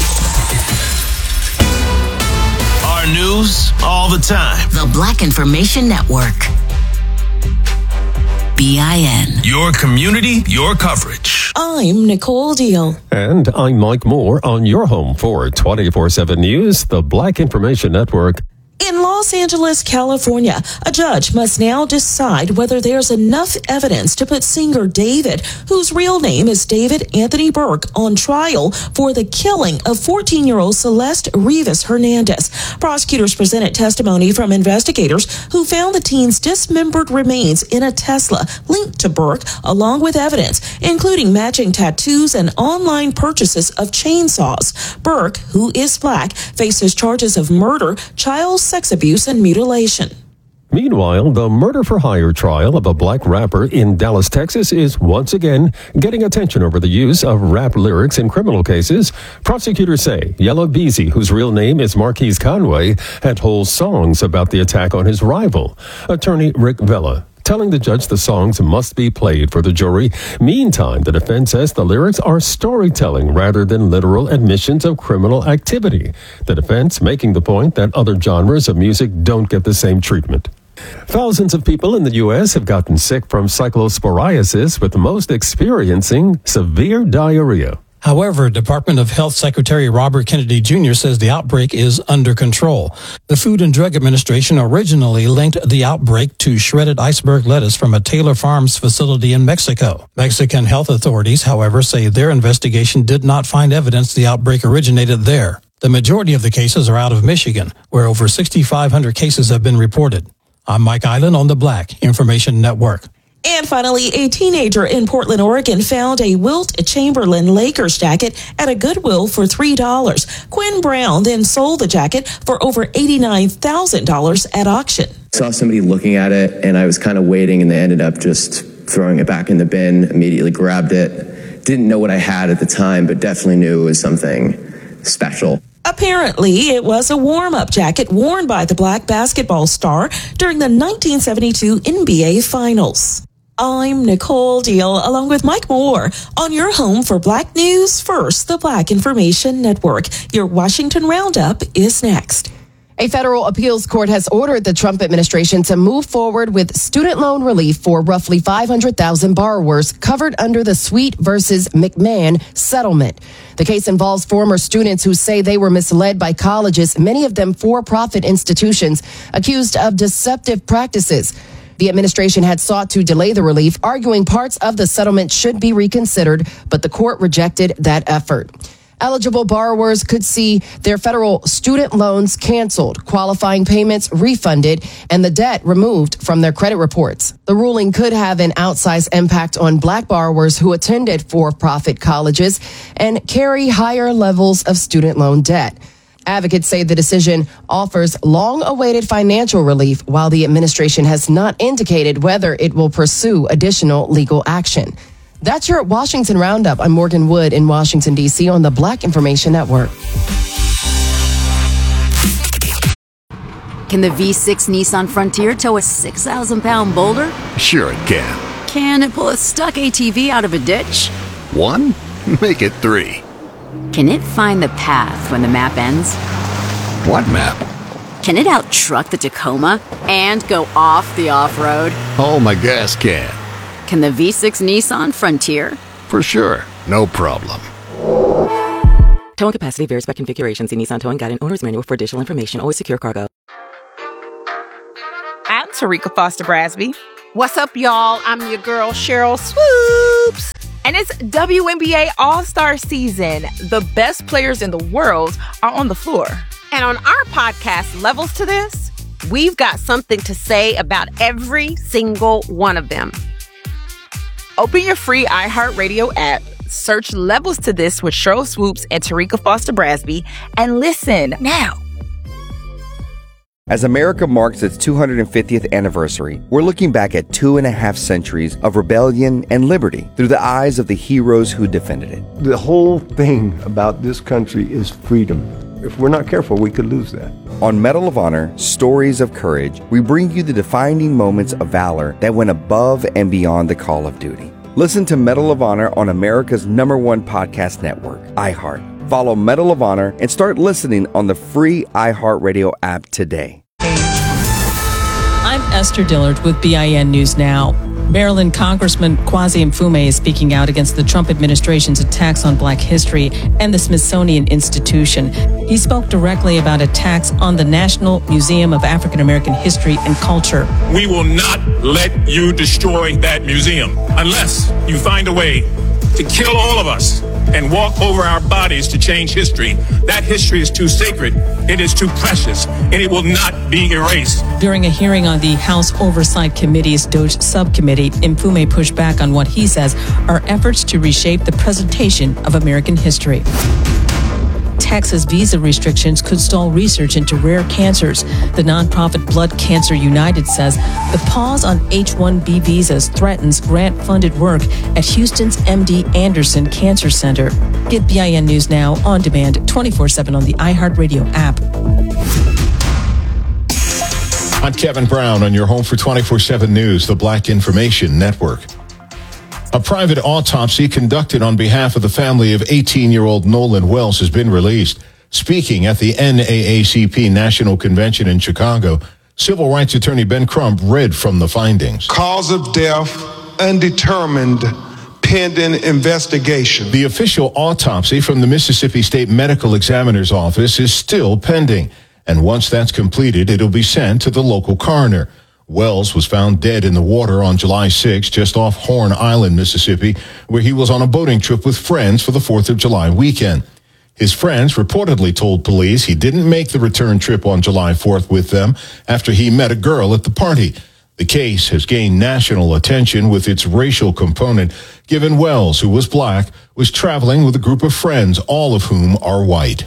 Our news all the time. The Black Information Network. B I N. Your community, your coverage. I'm Nicole Deal. And I'm Mike Moore on your home for twenty-four seven News, the Black Information Network. In Los Angeles, California, a judge must now decide whether there's enough evidence to put singer David, whose real name is David Anthony Burke, on trial for the killing of fourteen-year-old Celeste Rivas Hernandez. Prosecutors presented testimony from investigators who found the teen's dismembered remains in a Tesla linked to Burke, along with evidence, including matching tattoos and online purchases of chainsaws. Burke, who is Black, faces charges of murder, child sex abuse, and mutilation. Meanwhile, the murder-for-hire trial of a Black rapper in Dallas, Texas is once again getting attention over the use of rap lyrics in criminal cases. Prosecutors say Yella Beezy, whose real name is Marquise Conway, had whole songs about the attack on his rival. Attorney Rick Vela telling the judge the songs must be played for the jury. Meantime, the defense says the lyrics are storytelling rather than literal admissions of criminal activity. The defense making the point that other genres of music don't get the same treatment. Thousands of people in the U S have gotten sick from cyclosporiasis, with most experiencing severe diarrhea. However, Department of Health Secretary Robert Kennedy Junior says the outbreak is under control. The Food and Drug Administration originally linked the outbreak to shredded iceberg lettuce from a Taylor Farms facility in Mexico. Mexican health authorities, however, say their investigation did not find evidence the outbreak originated there. The majority of the cases are out of Michigan, where over six thousand five hundred cases have been reported. I'm Mike Island on the Black Information Network. And finally, a teenager in Portland, Oregon found a Wilt Chamberlain Lakers jacket at a Goodwill for three dollars. Quinn Brown then sold the jacket for over eighty-nine thousand dollars at auction. Saw somebody looking at it, and I was kind of waiting, and they ended up just throwing it back in the bin, immediately grabbed it. Didn't know what I had at the time, but definitely knew it was something special. Apparently, it was a warm-up jacket worn by the Black basketball star during the nineteen seventy-two N B A Finals. I'm Nicole Deal, along with Mike Moore, on your home for Black News First, the Black Information Network. Your Washington Roundup is next. A federal appeals court has ordered the Trump administration to move forward with student loan relief for roughly five hundred thousand borrowers covered under the Sweet versus McMahon settlement. The case involves former students who say they were misled by colleges, many of them for-profit institutions, accused of deceptive practices. The administration had sought to delay the relief, arguing parts of the settlement should be reconsidered, but the court rejected that effort. Eligible borrowers could see their federal student loans canceled, qualifying payments refunded, and the debt removed from their credit reports. The ruling could have an outsized impact on Black borrowers who attended for-profit colleges and carry higher levels of student loan debt. Advocates say the decision offers long-awaited financial relief, while the administration has not indicated whether it will pursue additional legal action. That's your Washington Roundup. I'm Morgan Wood in Washington, D C on the Black Information Network. Can the V six Nissan Frontier tow a six thousand pound boulder? Sure it can. Can it pull a stuck A T V out of a ditch? One? Make it three. Can it find the path when the map ends? What map? Can it outtruck the Tacoma and go off the off-road? Oh, my gas can. Can the V six Nissan Frontier? For sure. No problem. Towing capacity varies by configuration. See Nissan Towing Guide and Owner's Manual for additional information. Always secure cargo. I'm Tarika Foster Brasby. What's up, y'all? I'm your girl, Cheryl Swoops. And it's W N B A All-Star season. The best players in the world are on the floor. And on our podcast, Levels to This, we've got something to say about every single one of them. Open your free iHeartRadio app, search Levels to This with Cheryl Swoops and Tarika Foster Brasby, and listen now. As America marks its two hundred fiftieth anniversary, we're looking back at two and a half centuries of rebellion and liberty through the eyes of the heroes who defended it. The whole thing about this country is freedom. If we're not careful, we could lose that. On Medal of Honor, Stories of Courage, we bring you the defining moments of valor that went above and beyond the call of duty. Listen to Medal of Honor on America's number one podcast network, iHeart. Follow Medal of Honor and start listening on the free iHeartRadio app today. I'm Esther Dillard with B I N News Now. Maryland Congressman Kweisi Mfume is speaking out against the Trump administration's attacks on Black history and the Smithsonian Institution. He spoke directly about attacks on the National Museum of African American History and Culture. We will not let you destroy that museum unless you find a way to kill all of us and walk over our bodies to change history. That history is too sacred, it is too precious, and it will not be erased. During a hearing on the House Oversight Committee's DOJ subcommittee, Mfume pushed back on what he says are efforts to reshape the presentation of American history. Texas visa restrictions could stall research into rare cancers. The nonprofit Blood Cancer United says the pause on H one B visas threatens grant-funded work at Houston's M D Anderson Cancer Center. Get B I N News Now on demand twenty-four seven on the iHeartRadio app. I'm Kevin Brown on your home for twenty-four seven News, the Black Information Network. A private autopsy conducted on behalf of the family of eighteen-year-old Nolan Wells has been released. Speaking at the N double A C P National Convention in Chicago, civil rights attorney Ben Crump read from the findings. Cause of death undetermined, pending investigation. The official autopsy from the Mississippi State Medical Examiner's Office is still pending, and once that's completed, it'll be sent to the local coroner. Wells was found dead in the water on July sixth, just off Horn Island, Mississippi, where he was on a boating trip with friends for the fourth of July weekend. His friends reportedly told police he didn't make the return trip on July fourth with them after he met a girl at the party. The case has gained national attention with its racial component, given Wells, who was black, was traveling with a group of friends, all of whom are white.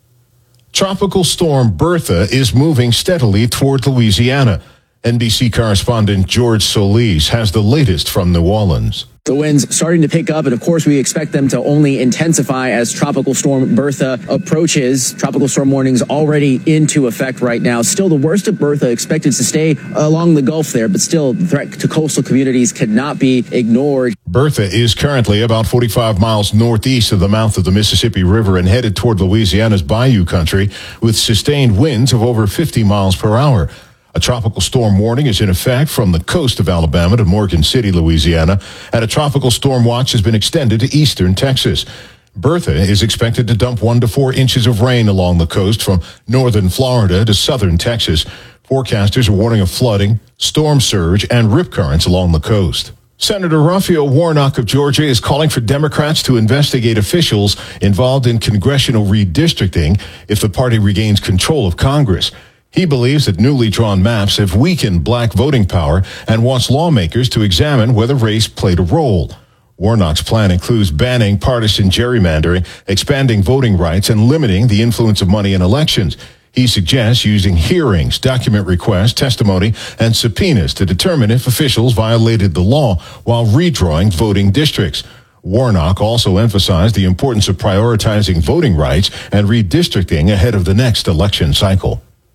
Tropical storm Bertha is moving steadily toward Louisiana. N B C correspondent George Solis has the latest from New Orleans. The winds starting to pick up, and of course we expect them to only intensify as Tropical Storm Bertha approaches. Tropical storm warnings already into effect right now. Still, the worst of Bertha expected to stay along the Gulf there, but still the threat to coastal communities cannot be ignored. Bertha is currently about forty-five miles northeast of the mouth of the Mississippi River and headed toward Louisiana's Bayou country with sustained winds of over fifty miles per hour. A tropical storm warning is in effect from the coast of Alabama to Morgan City, Louisiana, and a tropical storm watch has been extended to eastern Texas. Bertha is expected to dump one to four inches of rain along the coast from northern Florida to southern Texas. Forecasters are warning of flooding, storm surge, and rip currents along the coast. Senator Raphael Warnock of Georgia is calling for Democrats to investigate officials involved in congressional redistricting if the party regains control of Congress. He believes that newly drawn maps have weakened black voting power and wants lawmakers to examine whether race played a role. Warnock's plan includes banning partisan gerrymandering, expanding voting rights, and limiting the influence of money in elections. He suggests using hearings, document requests, testimony, and subpoenas to determine if officials violated the law while redrawing voting districts. Warnock also emphasized the importance of prioritizing voting rights and redistricting ahead of the next election cycle.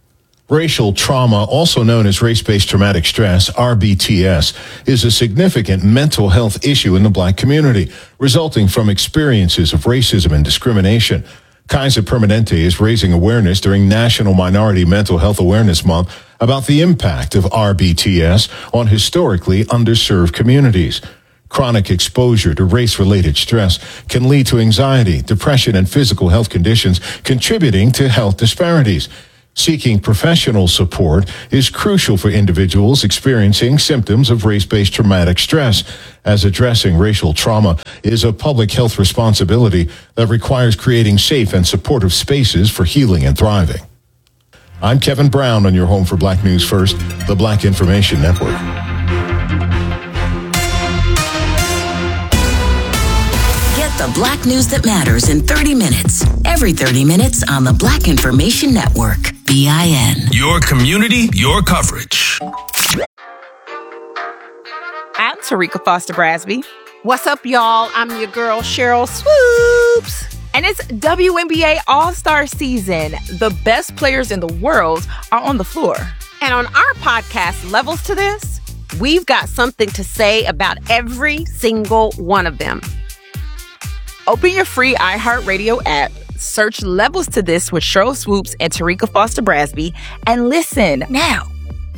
Racial trauma, also known as race-based traumatic stress, R B T S, is a significant mental health issue in the black community, resulting from experiences of racism and discrimination. Kaiser Permanente is raising awareness during National Minority Mental Health Awareness Month about the impact of R B T S on historically underserved communities. Chronic exposure to race-related stress can lead to anxiety, depression, and physical health conditions, contributing to health disparities. Seeking professional support is crucial for individuals experiencing symptoms of race-based traumatic stress, as addressing racial trauma is a public health responsibility that requires creating safe and supportive spaces for healing and thriving. I'm Kevin Brown on your home for Black News First, the Black Information Network. The Black news that matters in thirty minutes. Every thirty minutes on the Black Information Network. B I N. Your community, your coverage. I'm Tarika Foster Brasby. What's up, y'all? I'm your girl, Cheryl Swoops. And it's W N B A All-Star season. The best players in the world are on the floor. And on our podcast, Levels to This, we've got something to say about every single one of them. Open your free iHeartRadio app, search Levels to This with Cheryl Swoops and Tarika Foster Brasby, and listen now.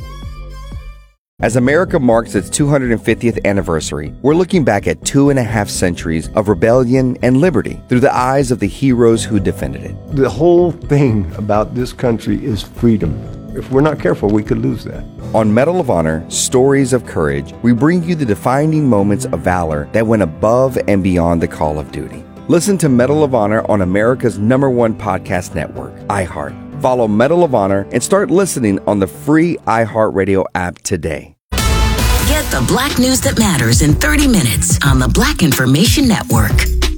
As America marks its two hundred fiftieth anniversary, we're looking back at two and a half centuries of rebellion and liberty through the eyes of the heroes who defended it. The whole thing about this country is freedom. If we're not careful, we could lose that. On Medal of Honor, Stories of Courage, we bring you the defining moments of valor that went above and beyond the call of duty. Listen to Medal of Honor on America's number one podcast network, iHeart. Follow Medal of Honor and start listening on the free iHeartRadio app today. Get the Black news that matters in thirty minutes on the Black Information Network.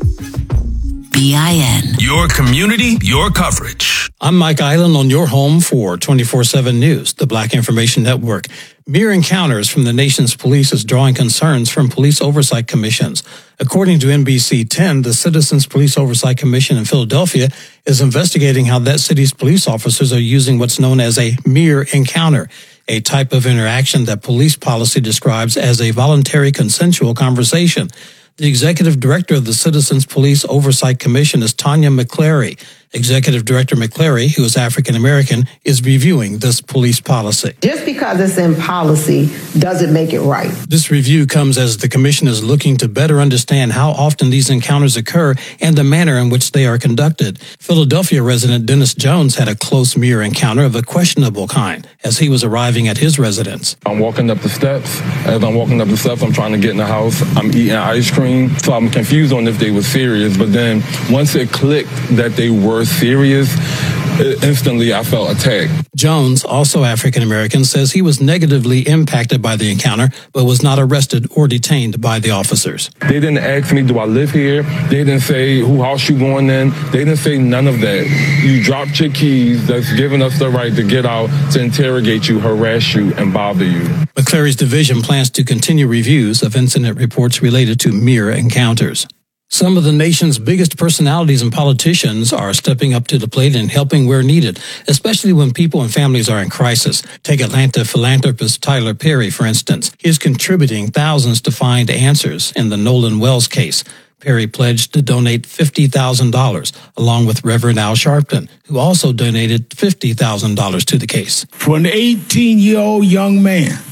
B I N. Your community, your coverage. I'm Mike Island on your home for twenty-four seven News, the Black Information Network. Mere encounters from the nation's police is drawing concerns from police oversight commissions. According to N B C ten, the Citizens Police Oversight Commission in Philadelphia is investigating how that city's police officers are using what's known as a mere encounter, a type of interaction that police policy describes as a voluntary consensual conversation. The executive director of the Citizens Police Oversight Commission is Tanya McClary. Executive Director McClary, who is African American, is reviewing this police policy. Just because it's in policy doesn't make it right. This review comes as the commission is looking to better understand how often these encounters occur and the manner in which they are conducted. Philadelphia resident Dennis Jones had a close mirror encounter of a questionable kind as he was arriving at his residence. I'm walking up the steps. As I'm walking up the steps, I'm trying to get in the house. I'm eating ice cream. So I'm confused on if they were serious. But then once it clicked that they were serious, instantly I felt attacked. Jones, also African American, says he was negatively impacted by the encounter, but was not arrested or detained by the officers. They didn't ask me, do I live here? They didn't say, who house you going in? They didn't say none of that. You dropped your keys. That's giving us the right to get out, to interrogate you, harass you, and bother you. McClary's division plans to continue reviews of incident reports related to mere encounters. Some of the nation's biggest personalities and politicians are stepping up to the plate and helping where needed, especially when people and families are in crisis. Take Atlanta philanthropist Tyler Perry, for instance. He is contributing thousands to find answers in the Nolan Wells case. Perry pledged to donate fifty thousand dollars, along with Reverend Al Sharpton, who also donated fifty thousand dollars to the case. For an eighteen-year-old young man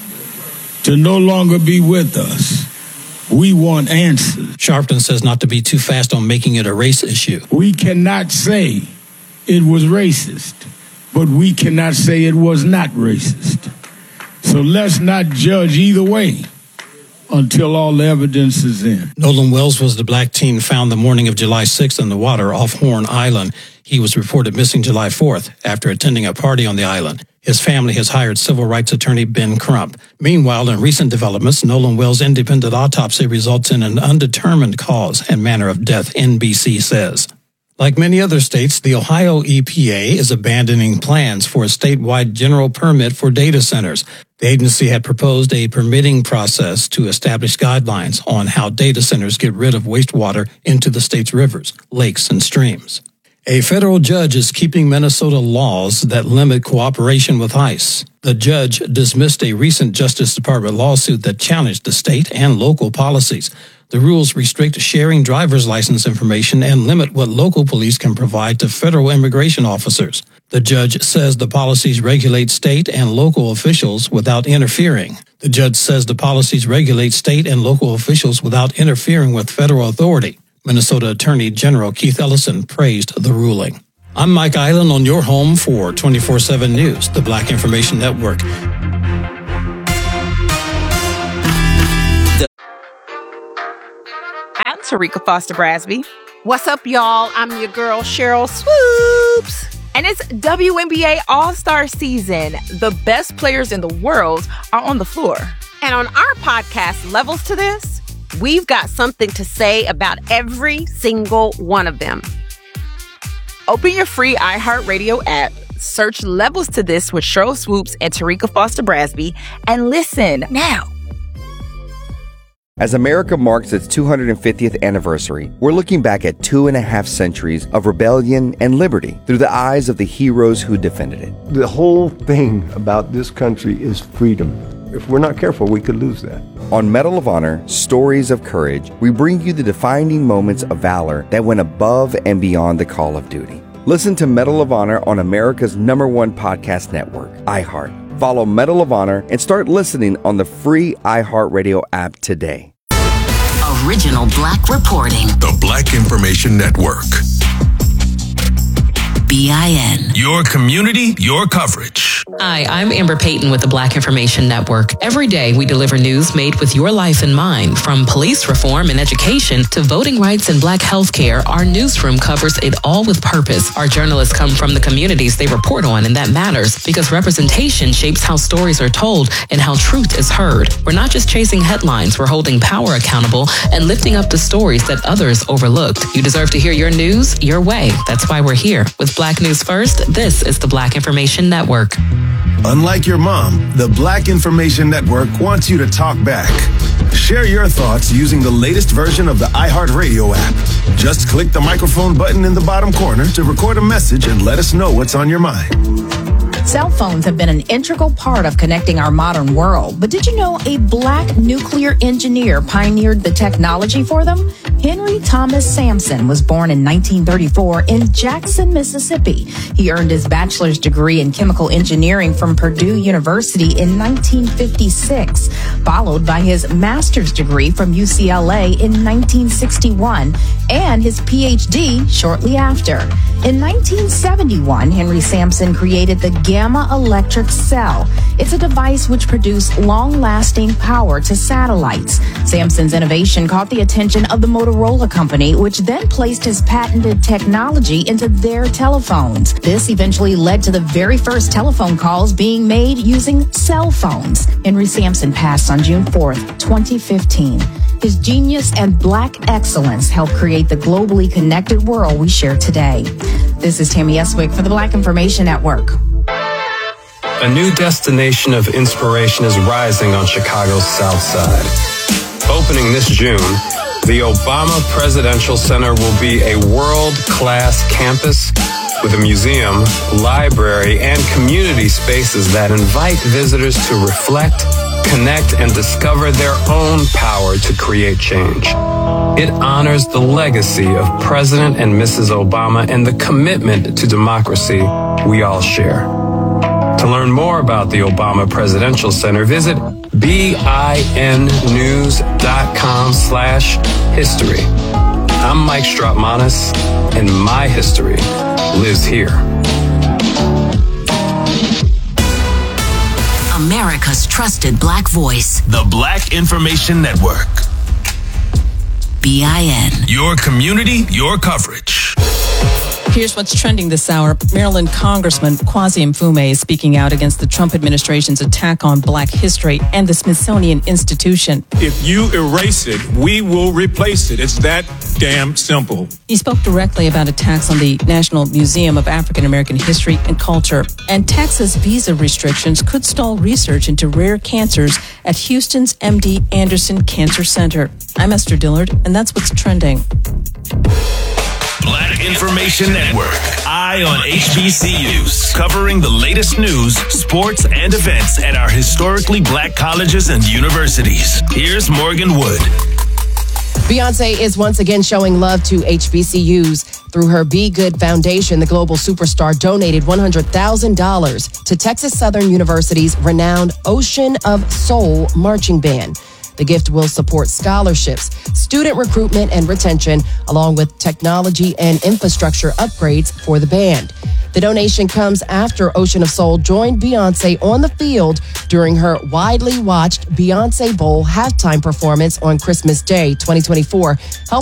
to no longer be with us, we want answers. Sharpton says not to be too fast on making it a race issue. We cannot say it was racist, but we cannot say it was not racist. So let's not judge either way until all the evidence is in. Nolan Wells was the black teen found the morning of July sixth in the water off Horn Island. He was reported missing July fourth after attending a party on the island. His family has hired civil rights attorney Ben Crump. Meanwhile, in recent developments, Nolan Wells' independent autopsy results in an undetermined cause and manner of death, N B C says. Like many other states, the Ohio E P A is abandoning plans for a statewide general permit for data centers. The agency had proposed a permitting process to establish guidelines on how data centers get rid of wastewater into the state's rivers, lakes, and streams. A federal judge is keeping Minnesota laws that limit cooperation with ICE. The judge dismissed a recent Justice Department lawsuit that challenged the state and local policies. The rules restrict sharing driver's license information and limit what local police can provide to federal immigration officers. The judge says the policies regulate state and local officials without interfering. The judge says the policies regulate state and local officials without interfering with federal authority. Minnesota Attorney General Keith Ellison praised the ruling. I'm Mike Island on your home for twenty-four seven News, the Black Information Network. I'm Tarika Foster Brasby. What's up, y'all? I'm your girl, Cheryl Swoops. And it's W N B A All-Star season. The best players in the world are on the floor. And on our podcast, Levels to This, we've got something to say about every single one of them. Open your free iHeartRadio app, search Levels to This with Cheryl Swoops and Tarika Foster Brasby, and listen now. As America marks its two hundred fiftieth anniversary, we're looking back at two and a half centuries of rebellion and liberty through the eyes of the heroes who defended it. The whole thing about this country is freedom. If we're not careful, we could lose that. On Medal of Honor, Stories of Courage, we bring you the defining moments of valor that went above and beyond the call of duty. Listen to Medal of Honor on America's number one podcast network, iHeart. Follow Medal of Honor and start listening on the free iHeartRadio app today. Original Black reporting. The Black Information Network. B I N. Your community, your coverage. Hi, I'm Amber Payton with the Black Information Network. Every day we deliver news made with your life in mind. From police reform and education to voting rights and Black health care, our newsroom covers it all with purpose. Our journalists come from the communities they report on, and that matters because representation shapes how stories are told and how truth is heard. We're not just chasing headlines, we're holding power accountable and lifting up the stories that others overlooked. You deserve to hear your news your way. That's why we're here. With Black News First, this is the Black Information Network. Unlike your mom, the Black Information Network wants you to talk back. Share your thoughts using the latest version of the iHeartRadio app. Just click the microphone button in the bottom corner to record a message and let us know what's on your mind. Cell phones have been an integral part of connecting our modern world. But did you know a Black nuclear engineer pioneered the technology for them? Henry Thomas Sampson was born in nineteen thirty-four in Jackson, Mississippi. He earned his bachelor's degree in chemical engineering from Purdue University in nineteen fifty-six, followed by his master's degree from U C L A in nineteen sixty-one and his P H D shortly after. In nineteen seventy-one, Henry Sampson created the Gamma Electric Cell. It's a device which produced long-lasting power to satellites. Sampson's innovation caught the attention of the Motorola Company, which then placed his patented technology into their telephones. This eventually led to the very first telephone calls being made using cell phones. Henry Sampson passed on June fourth, twenty fifteen. His genius and Black excellence helped create the globally connected world we share today. This is Tammy Eswick for the Black Information Network. A new destination of inspiration is rising on Chicago's South Side. Opening this June, the Obama Presidential Center will be a world-class campus with a museum, library, and community spaces that invite visitors to reflect, connect, and discover their own power to create change. It honors the legacy of President and Missus Obama and the commitment to democracy we all share. To learn more about the Obama Presidential Center, visit B I N news dot com slash history. I'm Mike Strautmanis, and my history lives here. America's trusted Black voice. The Black Information Network. B I N. Your community, your coverage. Here's what's trending this hour. Maryland Congressman Kwasi Mfume is speaking out against the Trump administration's attack on Black history and the Smithsonian Institution. If you erase it, we will replace it. It's that damn simple. He spoke directly about attacks on the National Museum of African American History and Culture. And Texas visa restrictions could stall research into rare cancers at Houston's M D Anderson Cancer Center. I'm Esther Dillard, and that's what's trending. Black Information Network. Eye on H B C Us. Covering the latest news, sports, and events at our historically black colleges and universities. Here's Morgan Wood. Beyonce is once again showing love to H B C Us. Through her Be Good Foundation, the global superstar donated one hundred thousand dollars to Texas Southern University's renowned Ocean of Soul marching band. The gift will support scholarships, student recruitment and retention, along with technology and infrastructure upgrades for the band. The donation comes after Ocean of Soul joined Beyonce on the field during her widely watched Beyonce Bowl halftime performance on Christmas Day twenty twenty-four, helping